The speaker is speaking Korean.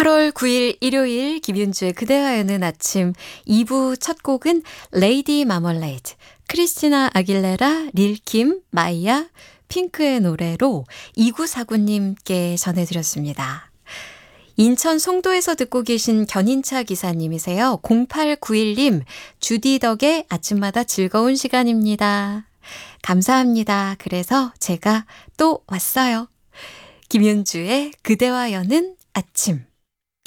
8월 9일 일요일 김윤주의 그대와 여는 아침 2부 첫 곡은 레이디 마멀레이드, 크리스티나 아길레라, 릴킴, 마이야, 핑크의 노래로 2949님께 전해드렸습니다. 인천 송도에서 듣고 계신 견인차 기사님이세요. 0891님, 주디 덕에 아침마다 즐거운 시간입니다. 감사합니다. 그래서 제가 또 왔어요. 김윤주의 그대와 여는 아침.